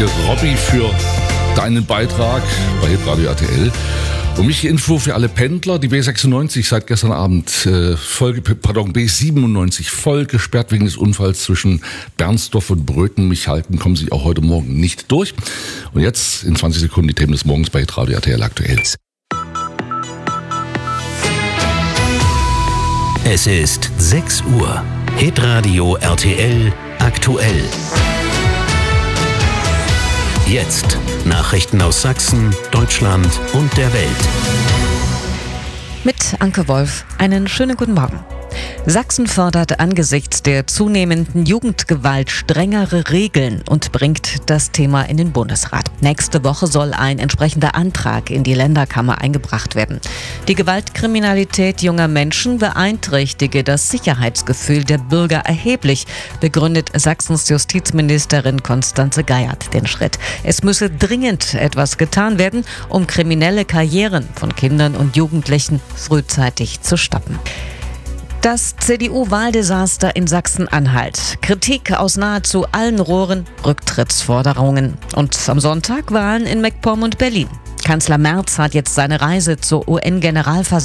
Danke, Robby, für deinen Beitrag bei Hitradio RTL. Und wichtige Info für alle Pendler, die B96 seit gestern Abend B97 voll gesperrt wegen des Unfalls zwischen Bernsdorf und Bröten-Michalten, kommen Sie auch heute Morgen nicht durch. Und jetzt in 20 Sekunden die Themen des Morgens bei Hitradio RTL aktuell. Es ist 6 Uhr. Hitradio RTL aktuell. Jetzt Nachrichten aus Sachsen, Deutschland und der Welt. Mit Anke Wolf, einen schönen guten Morgen. Sachsen fordert angesichts der zunehmenden Jugendgewalt strengere Regeln und bringt das Thema in den Bundesrat. Nächste Woche soll ein entsprechender Antrag in die Länderkammer eingebracht werden. Die Gewaltkriminalität junger Menschen beeinträchtige das Sicherheitsgefühl der Bürger erheblich, begründet Sachsens Justizministerin Constanze Geiert den Schritt. Es müsse dringend etwas getan werden, um kriminelle Karrieren von Kindern und Jugendlichen frühzeitig zu stoppen. Das CDU-Wahldesaster in Sachsen-Anhalt. Kritik aus nahezu allen Rohren, Rücktrittsforderungen. Und am Sonntag Wahlen in MacPom und Berlin. Kanzler Merz hat jetzt seine Reise zur UN-Generalversammlung